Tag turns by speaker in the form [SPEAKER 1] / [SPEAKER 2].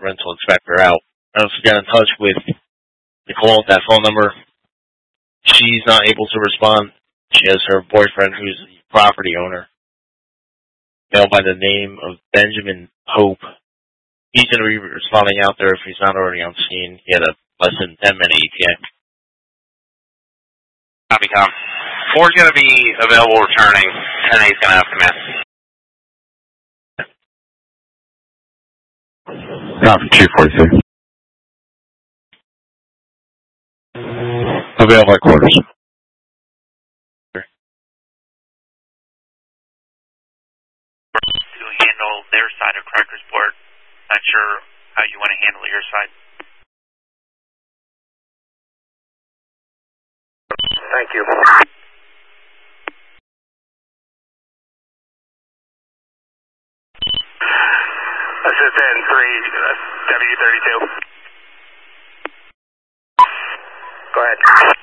[SPEAKER 1] rental inspector out. I also got in touch with Nicole at that phone number. She's not able to respond. She has her boyfriend, who's the property owner, male by the name of Benjamin Hope. He's going to be responding out there if he's not already on scene. He had a less than 10-minute ETA.
[SPEAKER 2] Copy, Tom. 4's going to be available returning. 10-8's going to have to miss.
[SPEAKER 3] Copy, 243. Available at quarters.
[SPEAKER 4] To handle their side of Crackersport. Not sure how you want to handle your side.
[SPEAKER 5] Thank you. Assistant 3, W32. Go ahead.